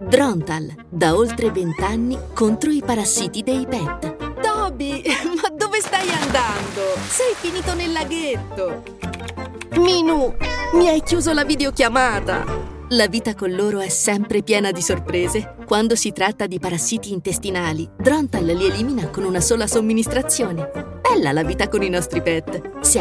Drontal, da oltre 20 anni contro i parassiti dei pet. Toby, ma dove stai andando? Sei finito nel laghetto. Minù, mi hai chiuso la videochiamata. La vita con loro è sempre piena di sorprese. Quando si tratta di parassiti intestinali, Drontal li elimina con una sola somministrazione. Bella la vita con i nostri pet.